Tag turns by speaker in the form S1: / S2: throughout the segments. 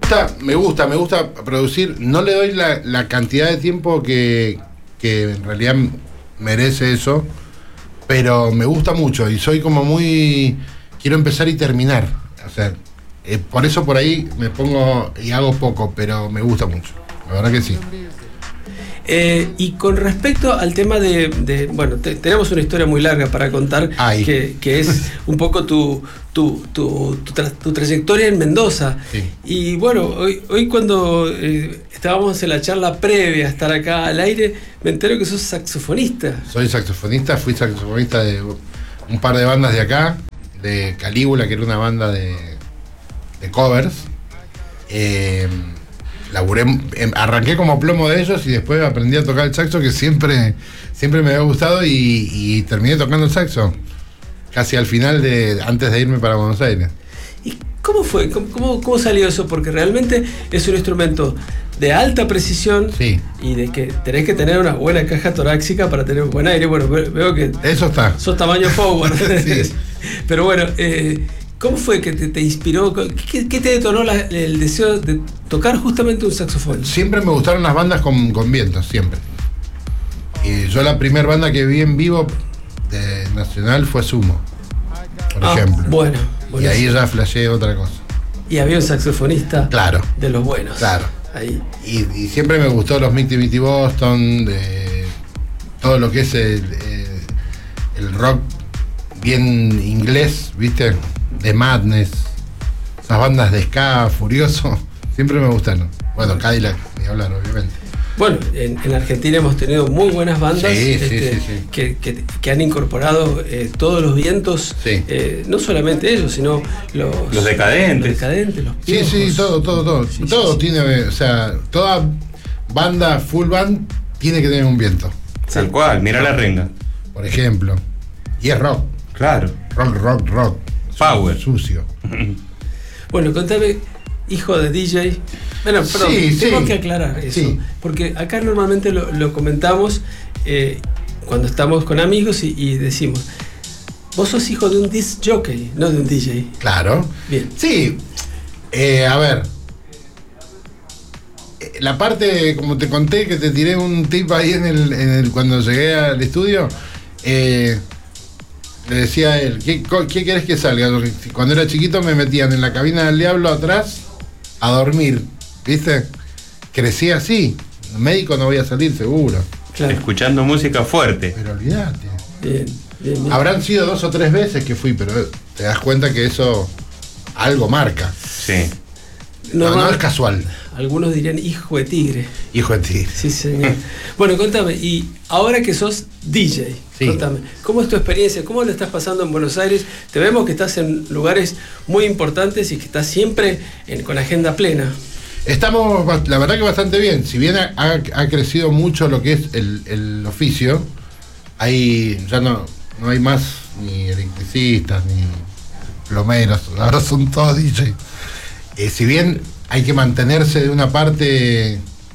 S1: me gusta producir. No le doy la cantidad de tiempo que en realidad merece eso, pero me gusta mucho y soy como muy... Quiero empezar y terminar. O sea, por eso por ahí me pongo y hago poco, pero me gusta mucho. La verdad que sí.
S2: Y con respecto al tema bueno, tenemos una historia muy larga para contar, que es un poco tu trayectoria en Mendoza.
S1: Sí.
S2: Y bueno, hoy cuando estábamos en la charla previa a estar acá al aire, me entero que sos saxofonista.
S1: Soy saxofonista, fui saxofonista de un par de bandas de acá, de Calígula, que era una banda de covers. Arranqué como plomo de ellos y después aprendí a tocar el saxo, que siempre me había gustado, y terminé tocando el saxo casi al final, antes de irme para Buenos Aires.
S2: ¿Y cómo fue? ¿Cómo salió eso? Porque realmente es un instrumento de alta precisión,
S1: sí,
S2: y de que tenés que tener una buena caja torácica para tener un buen aire. Bueno, veo que
S1: eso está.
S2: Sos tamaño forward.
S1: Sí.
S2: Pero bueno, ¿cómo fue que te inspiró? ¿Qué te detonó el deseo de tocar justamente un saxofón?
S1: Siempre me gustaron las bandas con vientos, siempre. Y yo la primera banda que vi en vivo de Nacional fue Sumo, por ejemplo.
S2: Bueno.
S1: Y ahí ya flasheé otra cosa.
S2: Y había un saxofonista,
S1: claro,
S2: de los buenos.
S1: Claro.
S2: Ahí.
S1: Y siempre me gustó los Mitty Mitty Boston, de todo lo que es el rock bien inglés, ¿viste? De Madness, esas bandas de ska, Furioso, siempre me gustaron. Bueno, Cadillac, ni hablar, obviamente.
S2: Bueno, en Argentina hemos tenido muy buenas bandas,
S1: sí.
S2: que han incorporado todos los vientos,
S1: sí.
S2: No solamente ellos, sino los
S3: decadentes.
S2: Los piojos.
S1: Sí, todo.
S2: Sí,
S1: todo
S2: sí.
S1: tiene, o sea, toda banda, full band, tiene que tener un viento.
S3: Tal cual, mira la renga.
S1: Por ejemplo. Y es rock.
S3: Claro.
S1: Rock.
S3: Power.
S1: Sucio.
S2: Bueno, contame, hijo de DJ. Bueno, perdón, tengo que aclarar eso.
S1: Sí.
S2: Porque acá normalmente lo comentamos cuando estamos con amigos y decimos, vos sos hijo de un disc jockey, no de un DJ.
S1: Claro.
S2: Bien.
S1: Sí. A ver. La parte, como te conté, que te tiré un tip ahí cuando llegué al estudio, le decía a él, ¿qué querés que salga? Cuando era chiquito me metían en la cabina del diablo atrás a dormir, ¿viste? Crecí así, médico no voy a salir seguro.
S2: Claro.
S3: Escuchando música fuerte.
S1: Pero olvídate.
S2: Bien.
S1: Habrán sido 2 o 3 veces que fui, pero te das cuenta que eso algo marca.
S3: Sí.
S1: No es casual.
S2: Algunos dirían hijo de tigre.
S1: Hijo de tigre.
S2: Sí, señor. Bueno, contame, y ahora que sos DJ,
S1: sí.
S2: Contame, ¿cómo es tu experiencia? ¿Cómo lo estás pasando en Buenos Aires? Te vemos que estás en lugares muy importantes y que estás siempre con agenda plena.
S1: Estamos, la verdad que bastante bien. Si bien ha crecido mucho lo que es el oficio, ya no hay más ni electricistas, ni plomeros, ahora son todos DJ. Si bien hay que mantenerse de una parte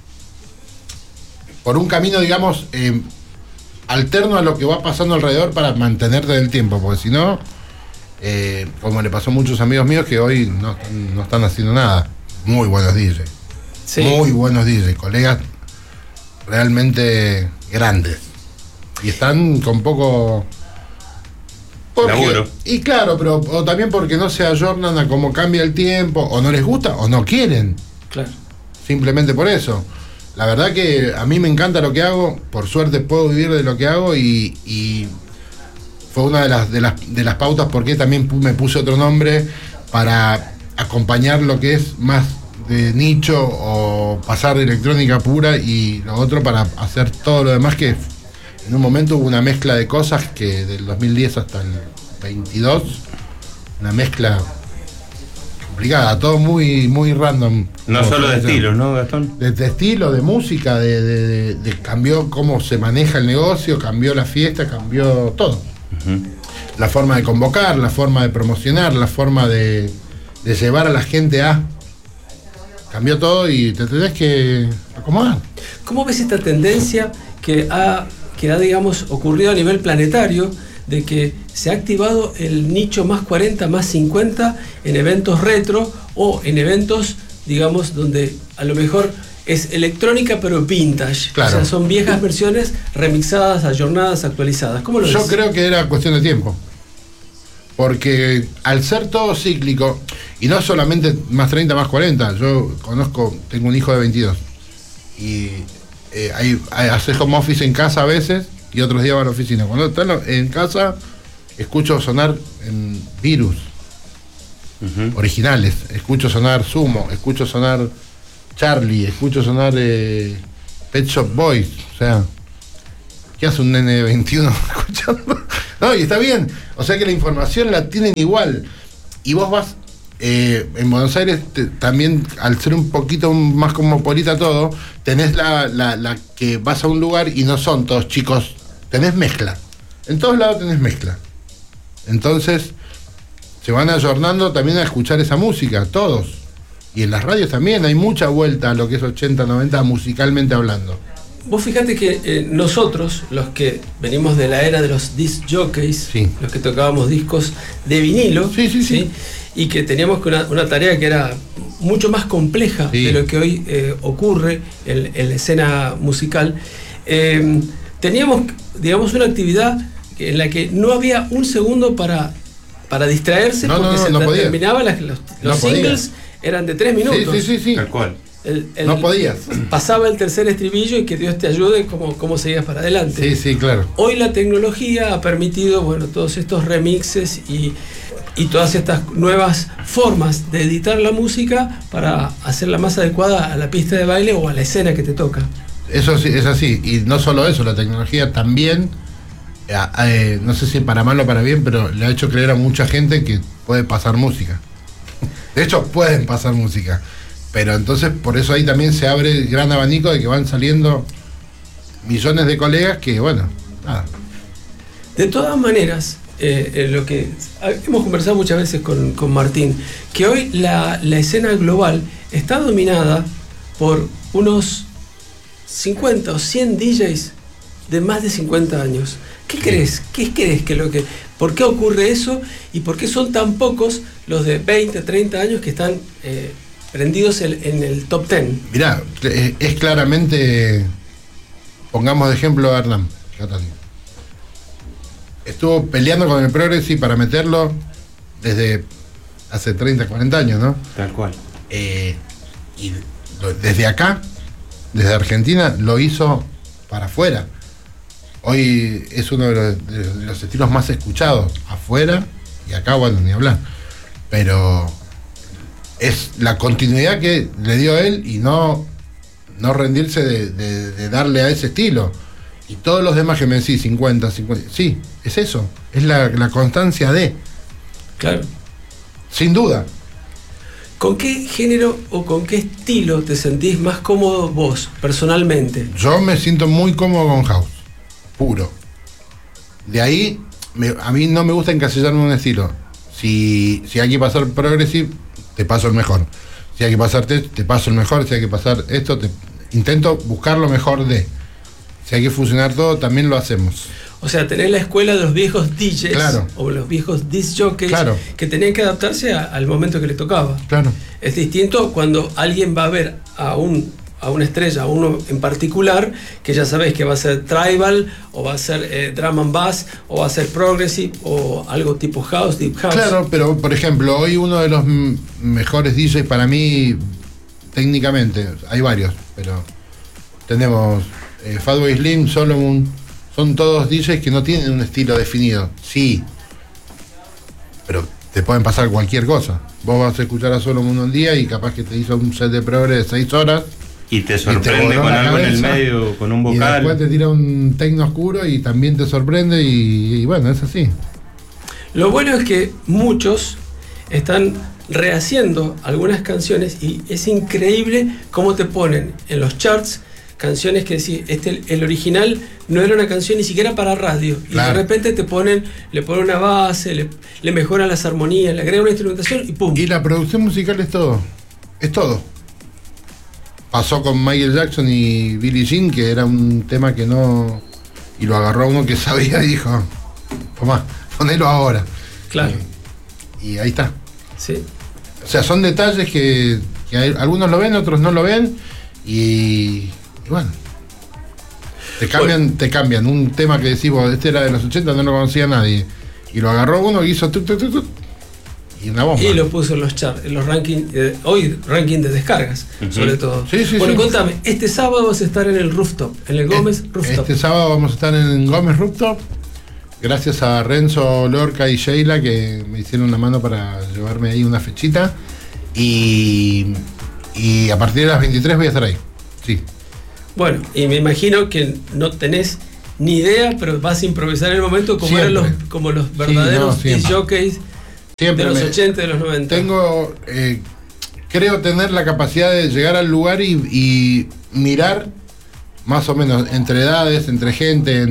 S1: por un camino, digamos, alterno a lo que va pasando alrededor para mantenerte del tiempo, porque si no, como le pasó a muchos amigos míos que hoy no están haciendo nada. Muy buenos DJs.
S2: Sí.
S1: Muy buenos DJs, colegas realmente grandes. Y están con poco...
S3: laburo.
S1: Y claro, pero o también porque no se ayornan a cómo cambia el tiempo, o no les gusta, o no quieren.
S2: Claro.
S1: Simplemente por eso. La verdad que a mí me encanta lo que hago, por suerte puedo vivir de lo que hago y fue una de las pautas porque también me puse otro nombre para acompañar lo que es más de nicho o pasar de electrónica pura y lo otro para hacer todo lo demás, que en un momento hubo una mezcla de cosas que del 2010 hasta el 22, una mezcla complicada, todo muy, muy random.
S3: No solo de estilos, ¿no, Gastón?
S1: De estilo, de música, de cambió cómo se maneja el negocio, cambió la fiesta, cambió todo.
S3: Uh-huh.
S1: La forma de convocar, la forma de promocionar, la forma de llevar a la gente cambió todo y te tenés que acomodar.
S2: ¿Cómo ves esta tendencia que ha, digamos, ocurrido a nivel planetario, de que se ha activado el nicho más 40, más 50 en eventos retro o en eventos digamos, donde a lo mejor es electrónica pero vintage.
S1: Claro.
S2: O sea, son viejas versiones remixadas, ayornadas, actualizadas. ¿Cómo lo ves?
S1: Yo creo que era cuestión de tiempo. Porque al ser todo cíclico, y no solamente más 30, más 40, yo tengo un hijo de 22. Y haces home office en casa a veces y otros días va a la oficina. Cuando está en casa, escucho sonar en Virus, originales. Escucho sonar Sumo, escucho sonar Charlie, escucho sonar Pet Shop Boys. O sea, ¿qué hace un nene de 21 escuchando? No, y está bien. O sea que la información la tienen igual. Y vos vas, en Buenos Aires, también, al ser un poquito más cosmopolita todo, tenés la que vas a un lugar y no son todos chicos, tenés mezcla. En todos lados tenés mezcla. Entonces, se van ayornando también a escuchar esa música, todos. Y en las radios también hay mucha vuelta a lo que es 80, 90 musicalmente hablando.
S2: Vos fíjate que nosotros, los que venimos de la era de los disc jockeys,
S1: sí,
S2: los que tocábamos discos de vinilo,
S1: sí,
S2: y que teníamos una tarea que era mucho más compleja de lo que hoy ocurre en la escena musical, teníamos, digamos, una actividad en la que no había un segundo para distraerse, porque se terminaban los singles, eran de 3 minutos.
S1: Sí.
S3: Tal cual.
S1: No podías.
S2: Pasaba el tercer estribillo y que Dios te ayude cómo seguías para adelante.
S1: Sí, claro.
S2: Hoy la tecnología ha permitido, bueno, todos estos remixes y todas estas nuevas formas de editar la música para hacerla más adecuada a la pista de baile o a la escena que te toca.
S1: Eso sí, es así. Y no solo eso, la tecnología también, no sé si para mal o para bien, pero le ha hecho creer a mucha gente que puede pasar música. De hecho, pueden pasar música. Pero entonces, por eso ahí también se abre el gran abanico de que van saliendo millones de colegas que, bueno, nada.
S2: De todas maneras, lo que hemos conversado muchas veces con Martín, que hoy la escena global está dominada por unos 50 o 100 DJs de más de 50 años. ¿Qué crees? ¿Qué crees por qué ocurre eso y por qué son tan pocos los de 20, 30 años que están prendidos en el top 10?
S1: Mirá, es claramente, pongamos de ejemplo a Hernán. Estuvo peleando con el Progressive para meterlo desde hace 30, 40 años, ¿no?
S3: Tal cual.
S1: Y desde acá, desde Argentina, lo hizo para afuera. Hoy es uno de los estilos más escuchados afuera, y acá, bueno, ni hablar. Pero es la continuidad que le dio él y no rendirse de darle a ese estilo. Y todos los demás que me decís, 50, sí, es eso, es la constancia de.
S2: Claro.
S1: Sin duda.
S2: ¿Con qué género o con qué estilo te sentís más cómodo vos, personalmente?
S1: Yo me siento muy cómodo con house, puro. De ahí, a mí no me gusta encasillarme en un estilo. Si hay que pasar progressive, te paso el mejor. Si hay que pasar te paso el mejor. Si hay que pasar esto, intento buscar lo mejor de. Si hay que fusionar todo, también lo hacemos.
S2: O sea, tenés la escuela de los viejos DJs,
S1: claro,
S2: o los viejos disc jockeys,
S1: claro,
S2: que tenían que adaptarse al momento que les tocaba.
S1: Claro.
S2: Es distinto cuando alguien va a ver a una estrella, a uno en particular, que ya sabés que va a ser tribal, o va a ser drum and bass, o va a ser progressive, o algo tipo house, deep house.
S1: Claro, pero por ejemplo, hoy uno de los mejores DJs para mí, técnicamente, hay varios, pero tenemos Fatboy Slim, Solomon, son todos DJs que no tienen un estilo definido. Sí, pero te pueden pasar cualquier cosa. Vos vas a escuchar a Solomon un día y capaz que te hizo un set de progre de 6 horas.
S3: Y te sorprende con algo en el medio, con un vocal.
S1: Y después te tira un tecno oscuro y también te sorprende y bueno, es así.
S2: Lo bueno es que muchos están rehaciendo algunas canciones y es increíble cómo te ponen en los charts canciones que decís, el original no era una canción ni siquiera para radio, claro, y de repente le ponen una base, le mejoran las armonías, le agregan una instrumentación y ¡pum!
S1: Y la producción musical es todo. Pasó con Michael Jackson y Billie Jean, que era un tema que no, y lo agarró uno que sabía y dijo, tomá, ponelo ahora.
S2: Claro.
S1: Y ahí está.
S2: Sí.
S1: O sea, son detalles que Que algunos lo ven, otros no lo ven, y bueno, te cambian. Un tema que decís vos, este era de los 80, no lo conocía nadie, y lo agarró uno y hizo y una bomba.
S2: Y lo puso en los charts, en los rankings, hoy ranking de descargas, sobre todo.
S1: Sí,
S2: bueno, contame, este sábado vas a estar en el Rooftop, en el Gómez Rooftop.
S1: Este sábado vamos a estar en Gómez Rooftop, gracias a Renzo, Lorca y Sheila, que me hicieron una mano para llevarme ahí una fechita, y a partir de las 23 voy a estar ahí. Sí.
S2: Bueno, y me imagino que no tenés ni idea, pero vas a improvisar en el momento como
S1: Siempre.
S2: eran como los verdaderos jockeys
S1: Siempre
S2: de los 80, de los 90.
S1: Creo tener la capacidad de llegar al lugar y mirar más o menos entre edades, entre gente,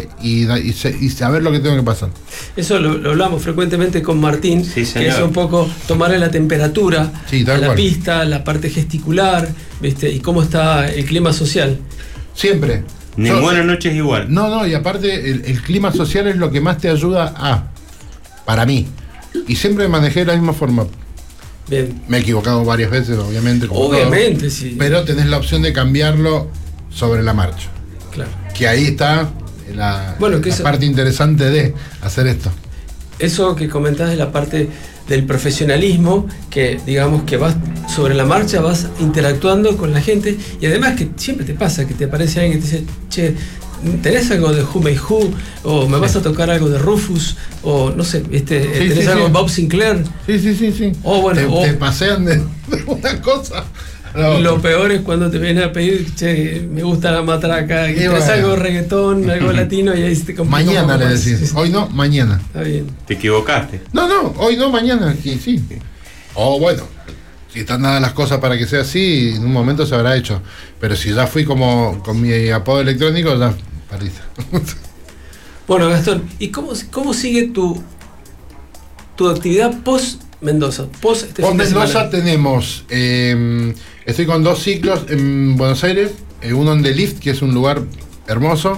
S1: y saber lo que tengo que pasar.
S2: Eso lo hablamos frecuentemente con Martín,
S3: sí,
S2: que es un poco tomarle la temperatura a la pista, la parte gesticular, ¿viste? Y cómo está el clima social.
S1: Siempre.
S3: Ninguna noche es igual.
S1: No, y aparte el clima social es lo que más te ayuda para mí. Y siempre manejé de la misma forma.
S2: Bien.
S1: Me he equivocado varias veces, obviamente.
S2: Obviamente, todo, sí.
S1: Pero tenés la opción de cambiarlo sobre la marcha.
S2: Claro.
S1: Que ahí está la parte interesante de hacer esto.
S2: Eso que comentás de la parte del profesionalismo, que digamos que vas sobre la marcha, vas interactuando con la gente, y además que siempre te pasa que te aparece alguien que te dice, che, ¿tenés algo de Who Made Who? O me vas a tocar algo de Rufus, o no sé, ¿tenés algo de Bob Sinclair?
S1: Sí.
S2: O bueno,
S1: te pasean de una cosa.
S2: Lo peor es cuando te vienen a pedir, che, me gusta la matraca, y tenés algo de reggaetón, algo latino, y ahí se te complica.
S1: Mañana le decís, sí. Hoy no, mañana.
S2: Está bien.
S3: Te equivocaste.
S1: No, hoy no, mañana, sí. O bueno, si están dadas las cosas para que sea así, en un momento se habrá hecho. Pero si ya fui como con mi apodo electrónico, ya perdiste.
S2: Bueno, Gastón, ¿y cómo sigue tu actividad post Mendoza? Post
S1: Mendoza tenemos, estoy con 2 ciclos en Buenos Aires, uno en The Lift, que es un lugar hermoso,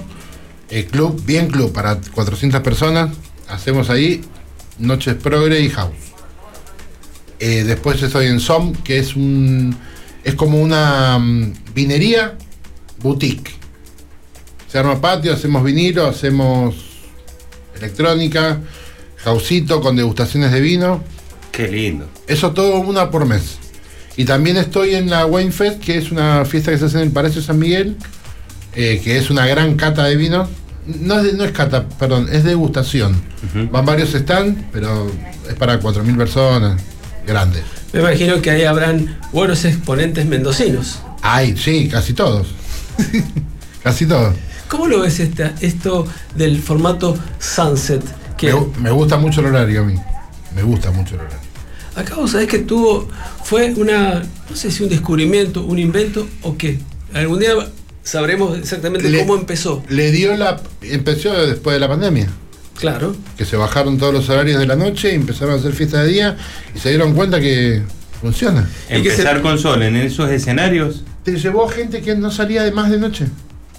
S1: club para 400 personas, hacemos ahí noches progre y house. Después estoy en SOM, que es como una vinería boutique. Se arma patio, hacemos vinilo, hacemos electrónica, houseito con degustaciones de vino.
S3: Qué lindo.
S1: Eso todo una por mes. Y también estoy en la Wine Fest, que es una fiesta que se hace en el Palacio San Miguel, que es una gran cata de vinos. No es cata, perdón, es degustación. Van varios stands, pero es para 4.000 personas, grandes.
S2: Me imagino que ahí habrán buenos exponentes mendocinos.
S1: Ay, sí, casi todos. Casi todos.
S2: ¿Cómo lo ves esto del formato Sunset? Que
S1: me gusta mucho el horario a mí. Me gusta mucho el horario.
S2: Acá vos sabés que fue no sé si un descubrimiento, un invento o qué. Algún día sabremos exactamente cómo empezó.
S1: Empezó después de la pandemia.
S2: Claro.
S1: Que se bajaron todos los horarios de la noche y empezaron a hacer fiestas de día y se dieron cuenta que funciona.
S3: Empezar con sol en esos escenarios.
S1: Te llevó gente que no salía de más de noche.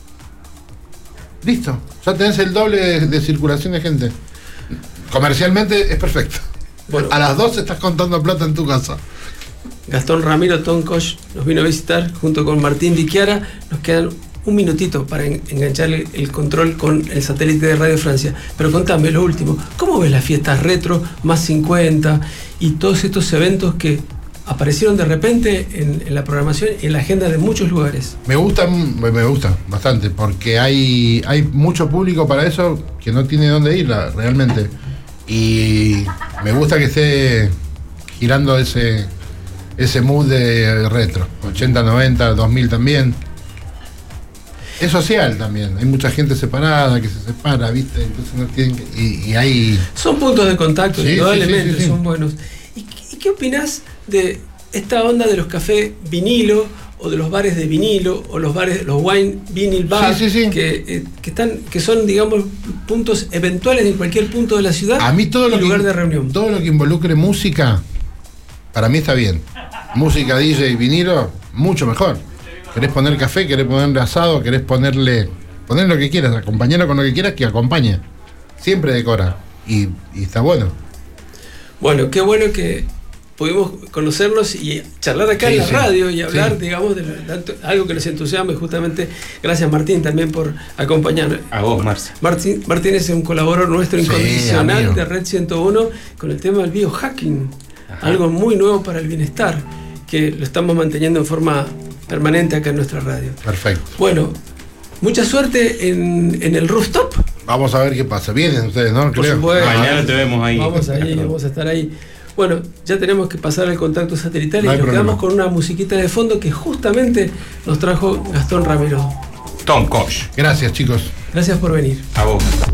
S1: Listo. Ya tenés el doble de circulación de gente. Comercialmente es perfecto. Bueno, a las 12 estás contando plata en tu casa.
S2: Gastón Ramiro Tonkosh nos vino a visitar junto con Martín Viquiara. Nos quedan un minutito para engancharle el control con el satélite de Radio Francia. Pero contame lo último. ¿Cómo ves las fiestas retro, más 50 y todos estos eventos que aparecieron de repente en la programación y en la agenda de muchos lugares?
S1: Me gusta bastante, porque hay mucho público para eso que no tiene dónde ir realmente. Y me gusta que esté girando ese mood de retro, 80, 90, 2000 también. Es social también, hay mucha gente separada que se separa, ¿viste? Entonces no tienen que, y hay...
S2: Son puntos de contacto,
S1: sí,
S2: indudablemente,
S1: sí.
S2: Son buenos. ¿Y qué opinás de esta onda de los cafés vinilo, o de los bares de vinilo, o los wine vinyl bar, que son, digamos, puntos eventuales en cualquier punto de la ciudad?
S1: A mí
S2: lugar de reunión.
S1: Todo lo que involucre música, para mí está bien. Música, DJ, vinilo, mucho mejor. Querés poner café, querés ponerle asado, querés poner lo que quieras, acompañarlo con lo que quieras, que acompañe. Siempre decora. Y está bueno.
S2: Bueno, qué bueno que pudimos conocernos y charlar acá en la radio y hablar, digamos, de algo que nos entusiasma. Justamente, gracias Martín también por acompañarnos.
S3: A vos, Marci.
S2: Martín es un colaborador nuestro incondicional de Red 101 con el tema del biohacking, algo muy nuevo para el bienestar, que lo estamos manteniendo en forma permanente acá en nuestra radio.
S1: Perfecto.
S2: Bueno, mucha suerte en el rooftop.
S1: Vamos a ver qué pasa. Vienen ustedes, ¿no?
S2: Por supuesto.
S3: Mañana te vemos ahí.
S2: Vamos a estar ahí. Bueno, ya tenemos que pasar al contacto satelital y nos quedamos con una musiquita de fondo que justamente nos trajo Gastón Ramiro.
S3: Tom Koch.
S1: Gracias, chicos.
S2: Gracias por venir.
S3: A vos.